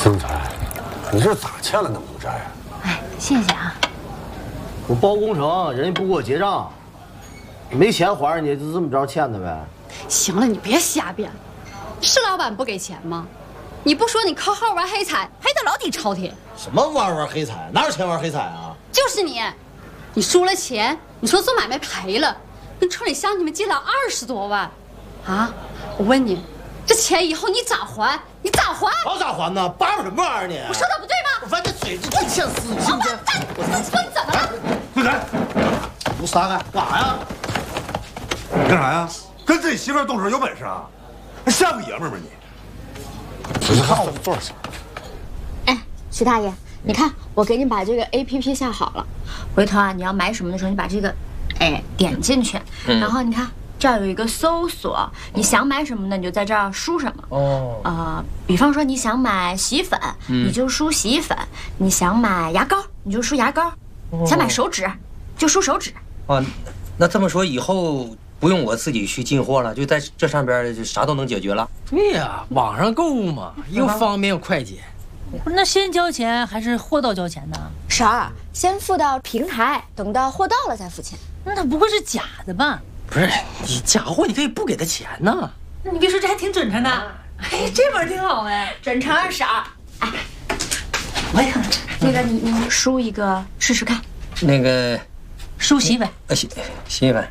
曾才，你这咋欠了那么多债啊？ 哎，谢谢啊。 我包工程，人家不给我结账，没钱还人家，就这么着欠的呗。 行了，你别瞎编，是老板不给钱吗？你不说你靠号玩黑彩，还得老底朝天。 什么玩黑彩？哪有钱玩黑彩啊？ 就是你，你输了钱，你说做买卖赔了，跟村里乡亲们借了20多万，啊！我问你，这钱以后你咋还？你咋还？ 我咋还呢？叭什么玩意儿你？ 我说的不对吗？ 我翻这嘴就欠死，你信不信？ 我说你怎么了？ 曾才， 你撒开干啥呀？ 你干啥呀？跟自己媳妇儿动手有本事啊？像个爷们儿吗你？坐着去。 哎，徐大爷，你看我给你把这个 APP 下好了，回头啊你要买什么的时候，你把这个点进去，然后你看这儿有一个搜索，你想买什么呢，你就在这儿输什么。哦。比方说你想买洗衣粉，你就输洗衣粉；你想买牙膏，你就输牙膏；想买手纸，就输手纸。 哦，那这么说以后不用我自己去进货了，就在这上边就啥都能解决了。 对呀，网上购物嘛，又方便又快捷。不是，那先交钱还是货到交钱呢？ 婶儿，先付到平台，等到货到了再付钱。 那它不会是假的吧？不是，你假货你可以不给他钱呢。那你别说，这还挺准成的。哎，这门挺好哎， 准成儿婶儿。哎，我也看看那个，你输一个试试看。 那个， 输洗衣粉。 洗衣粉。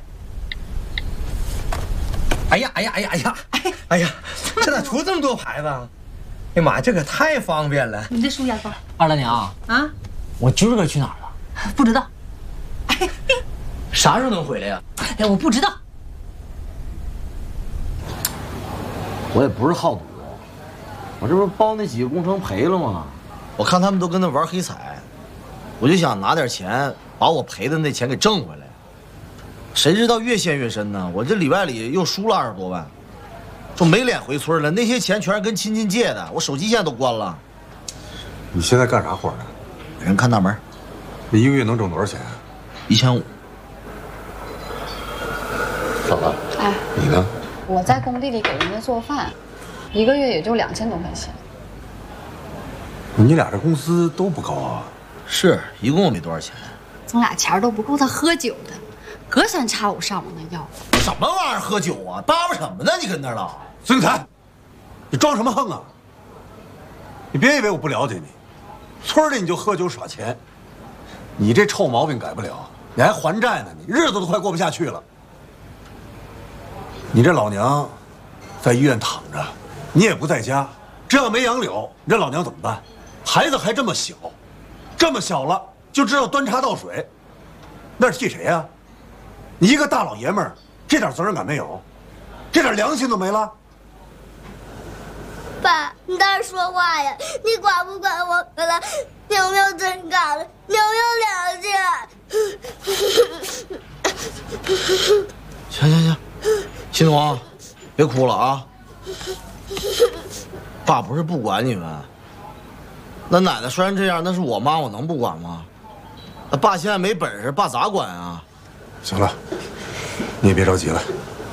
哎呀，这咋出这么多牌子啊？哎呀妈，这可太方便了。 你再输牙膏。二大娘啊，我今儿个去哪儿了？不知道。 啥时候能回来呀？ 哎，我不知道。 我也不是好赌，我这不是包那几个工程赔了吗？我看他们都跟那玩黑彩，我就想拿点钱把我赔的那钱给挣回来。谁知道越陷越深呢？我这里外里又输了20多万，就没脸回村了。那些钱全是跟亲戚借的，我手机现在都关了。 你现在干啥活呢？ 给人看大门。 这一个月能挣多少钱 ？1500。 嫂子， 哎， 你呢？ 我在工地里给人家做饭，一个月也就2000多块钱。 你俩这工资都不高啊？ 是，一共没多少钱。 咱俩钱都不够他喝酒的，隔三差五上我那要。 什么玩意儿喝酒啊？叭叭什么呢？你跟那儿了？ 孙才，你装什么横啊？你别以为我不了解你，村里你就喝酒耍钱，你这臭毛病改不了，你还还债呢，你日子都快过不下去了。你这老娘在医院躺着，你也不在家，这要没杨柳，你这老娘怎么办？孩子还这么小，这么小了就知道端茶倒水，那是替谁呀？你一个大老爷们儿，这点责任感没有，这点良心都没了。 爸，你倒是说话呀！你管不管我们了？你有没有真感了？你有没有良心？ 行，新东，别哭了啊！爸不是不管你们，那奶奶虽然这样，那是我妈，我能不管吗？那爸现在没本事，爸咋管啊？ 行了，你也别着急了。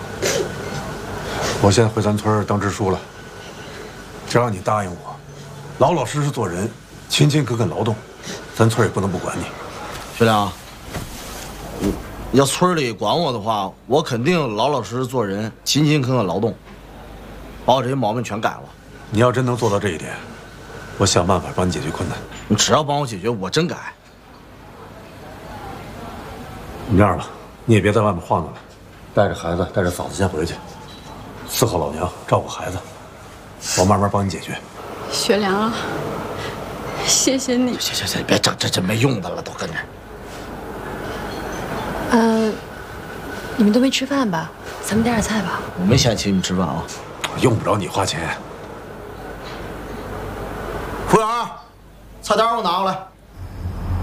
我现在回咱村当支书了，只要你答应我，老老实实做人，勤勤恳恳劳动，咱村也不能不管你。 学良，要村里管我的话，我肯定老老实实做人，勤勤恳恳劳动，把我这些毛病全改了。 你要真能做到这一点，我想办法帮你解决困难。 你只要帮我解决，我真改。 这样吧，你也别在外面晃荡了，带着孩子，带着嫂子先回去，伺候老娘，照顾孩子，我慢慢帮你解决。 学良啊，谢谢你。 行，别整这没用的了，都跟着。 你们都没吃饭吧？咱们点点菜吧。 我没钱请你们吃饭啊， 用不着你花钱。 服务员，菜单给我拿过来。